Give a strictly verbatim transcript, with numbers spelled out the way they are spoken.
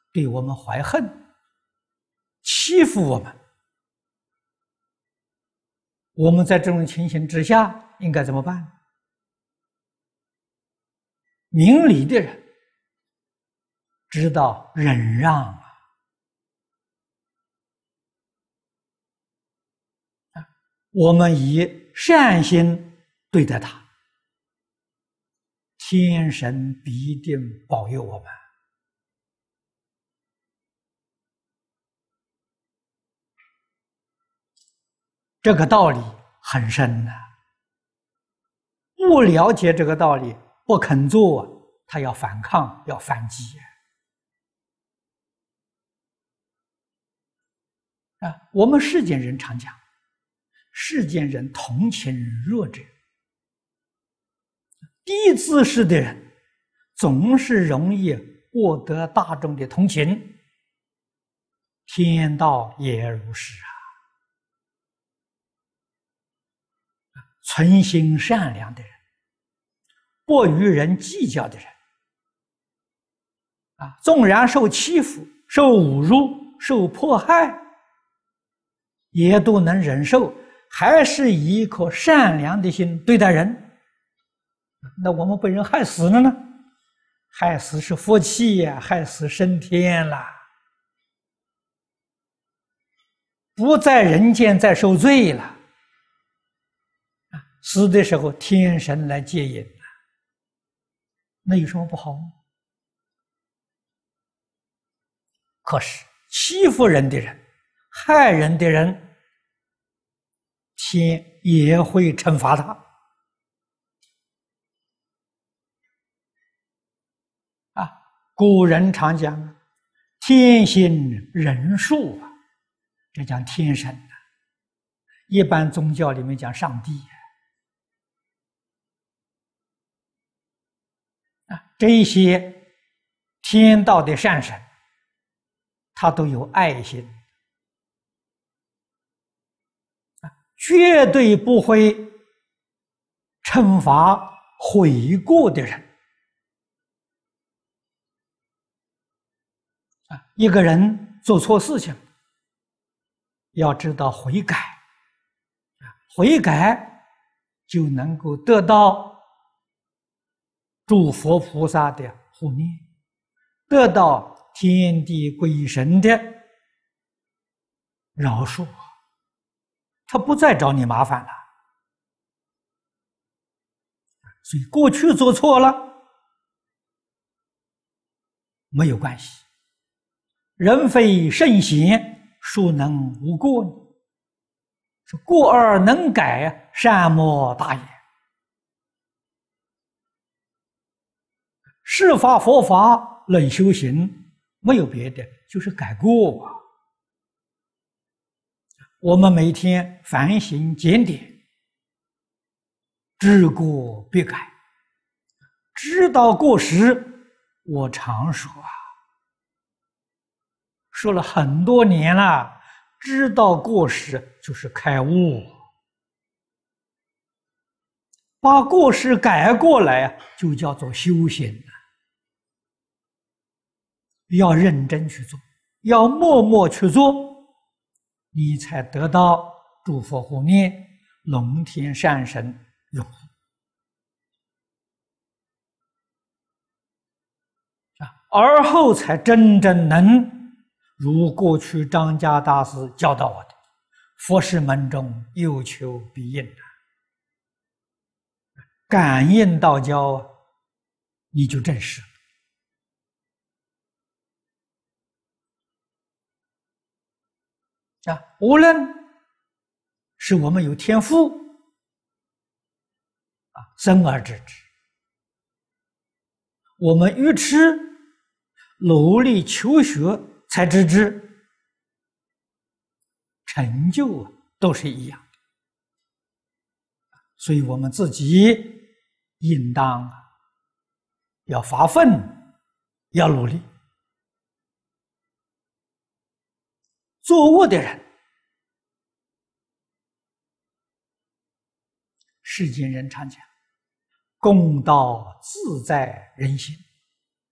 对我们怀恨，欺负我们，我们在这种情形之下应该怎么办？明理的人知道忍让啊，我们以善心对待他，天神必定保佑我们。这个道理很深呐、啊，不了解这个道理，不肯做，他要反抗，要反击啊！我们世间人常讲，世间人同情弱者，低姿势的人总是容易获得大众的同情，天道也如是啊。存心善良的人，不与人计较的人，啊，纵然受欺负、受侮辱、受迫害，也都能忍受，还是以一颗善良的心对待人。那我们被人害死了呢？害死是福气呀，害死升天了，不在人间再受罪了。死的时候天神来接引，那有什么不好吗？可是欺负人的人、害人的人，天也会惩罚他啊！古人常讲天心人数啊，这讲天神啊，一般宗教里面讲上帝啊，这些天道的善神，他都有爱心啊，绝对不会惩罚悔过的人啊。一个人做错事情，要知道悔改啊，悔改就能够得到诸佛菩萨的护念，得到天地鬼神的饶恕，他不再找你麻烦了。所以过去做错了没有关系，人非圣贤，孰能无过呢？是过而能改，善莫大焉。释法佛法论修行，没有别的，就是改过啊。我们每天反省检点，知过必改，知道过失。我常说啊，说了很多年了，知道过失就是开悟，把过失改过来就叫做修行了。要认真去做，要默默去做，你才得到诸佛护念，龙天善神拥护啊，而后才真正能如过去张家大师教导我的，佛事门中有求必应，感应道交，你就证实了啊！无论是我们有天赋啊，生而知之；我们愚痴，努力求学才知之，成就都是一样的。所以我们自己应当要发奋，要努力。作恶的人，世间人常讲公道自在人心，